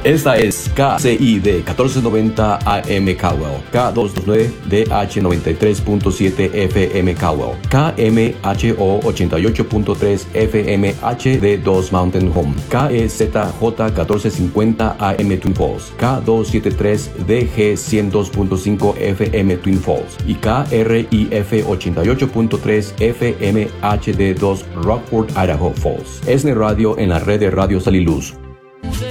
Esta es KCID 1490 AM Caldwell, K229 DH 93.7 FM Caldwell, KMHO 88.3 FM HD2 Mountain Home, KEZJ 1450 AM Twin Falls, K273 DG 102.5 FM Twin Falls y KRIF 88.3 FM HD2 Rockford, Idaho Falls. ESNE Radio en la red de Radio Sal y Luz.